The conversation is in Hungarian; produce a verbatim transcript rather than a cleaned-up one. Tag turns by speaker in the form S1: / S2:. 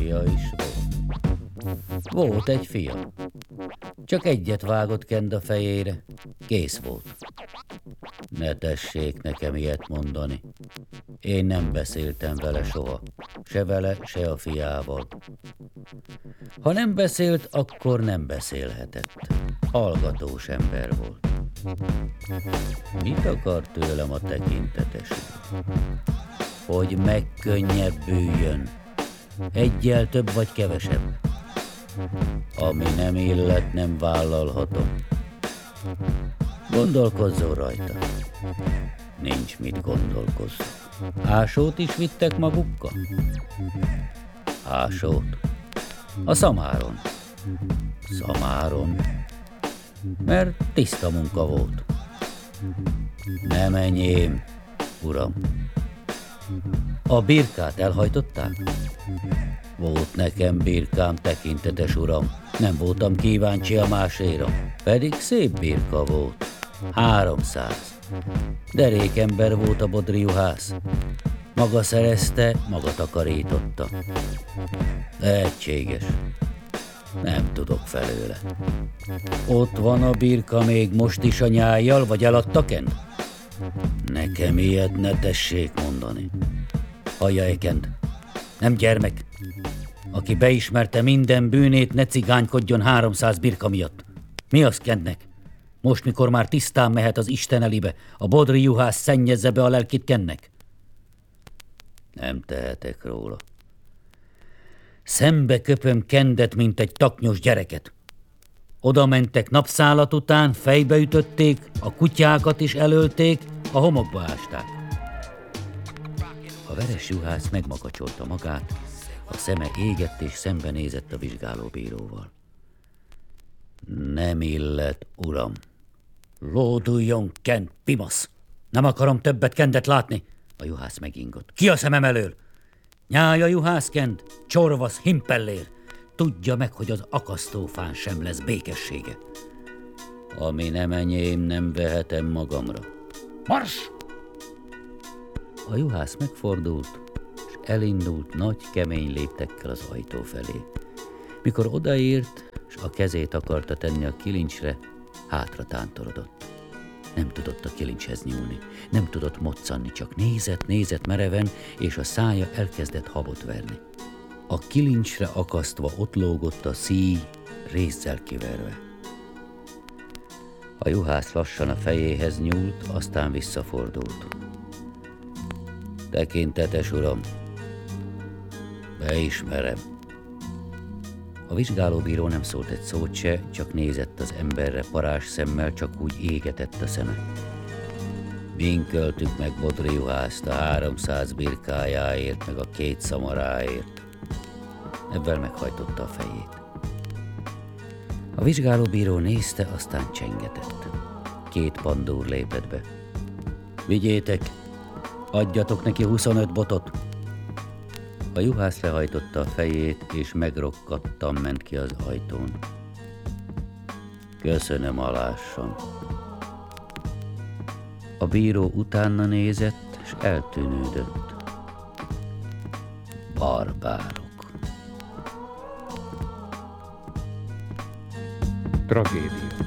S1: fia is volt. Volt egy fia. Csak egyet vágott Kend a fejére. Kész volt. Ne tessék nekem ilyet mondani. Én nem beszéltem vele soha. Se vele, se a fiával. Ha nem beszélt, akkor nem beszélhetett. Hallgatós ember volt. Mit akar tőlem a tekintetes? Hogy megkönnyebbüljön. Egyel több vagy kevesebb. Ami nem illet, nem vállalhatom. Gondolkozzon rajta. Nincs mit gondolkozzon. Ásót is vittek magukkal? Ásót? A szamáron. Szamáron? Mert tiszta munka volt. Nem enyém, uram. A birkát elhajtották? Volt nekem birkám, tekintetes uram. Nem voltam kíváncsi a máséra. Pedig szép birka volt. Háromszáz. Derékember volt a bodriuhász. Maga szerezte, maga takarította. Lehetséges. Nem tudok felőle. Ott van a birka még most is a nyájjal, vagy eladta Kend? Nekem ilyet ne tessék mondani. Hallja-e, Kend? Nem gyermek. Aki beismerte minden bűnét, ne cigánykodjon háromszáz birka miatt. Mi az Kendnek? Most, mikor már tisztán mehet az Isten elébe, a bodri juhász szennyezze be a lelkit Kendnek? Nem tehetek róla. Szembe köpöm Kendet, mint egy taknyos gyereket. Oda mentek napszálat után, fejbe ütötték, a kutyákat is elölték, a homokba ásták. A veres juhász megmakacsolta magát, a szeme égett és szembenézett a vizsgálóbíróval. Nem illet, uram. Lóduljon Kend, pimasz! Nem akarom többet Kendet látni! A juhász megingott. Ki a szemem elől? Nyálja juhász Kend, csorvasz, himpellér! Tudja meg, hogy az akasztófán sem lesz békessége. Ami nem enyém, nem vehetem magamra. Mars! A juhász megfordult, és elindult nagy, kemény léptekkel az ajtó felé. Mikor odaért, és a kezét akarta tenni a kilincsre, hátra tántorodott. Nem tudott a kilincshez nyúlni, nem tudott moccanni, csak nézett, nézett mereven, és a szája elkezdett habot verni. A kilincsre akasztva ott lógott a szíj, rézzel kiverve. A juhász lassan a fejéhez nyúlt, aztán visszafordult. Tekintetes uram, beismerem. A vizsgálóbíró nem szólt egy szót se, csak nézett az emberre parázs szemmel, csak úgy égetett a szeme. Vinköltük meg bodri juhászt a háromszáz birkájáért, meg a két szamaráért. Ebben meghajtotta a fejét. A vizsgálóbíró nézte, aztán csengetett. Két pandúr lépett be. Vigyétek, adjatok neki huszonöt botot. A juhász lehajtotta a fejét, és megrokkadtan ment ki az ajtón. Köszönöm, alásson. A bíró utána nézett, és eltűnődött. Barbárok.
S2: Tragédia.